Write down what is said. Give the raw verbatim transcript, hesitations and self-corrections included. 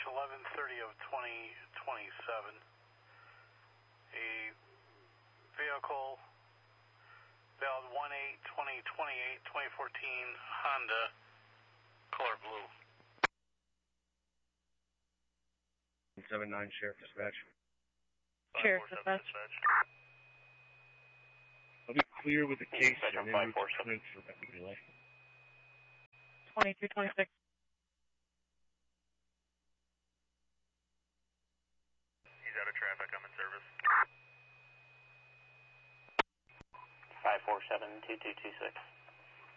eleven thirty of twenty twenty-seven. A vehicle valid one eight twenty twenty-eight twenty fourteen Honda, color blue. seven nine Sheriff Dispatch. Sheriff Dispatch. I'll be clear with the case Dispatch and on then five four route seven. to for backup relay. twenty-two twenty-six. He's out of traffic. I'm in service. five four seven two two two six.